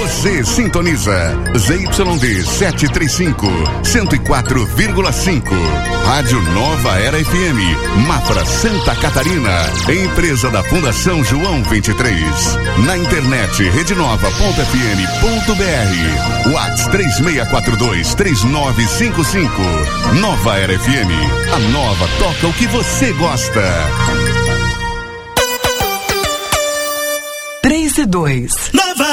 Você sintoniza ZYD 735, 104,5. Rádio Nova Era FM, Mafra, Santa Catarina. Empresa da Fundação João 23. Na internet, redenova.fm.br. WhatsApp 3642-3955. Nova Era FM. A nova toca o que você gosta. 3 e 2. Nova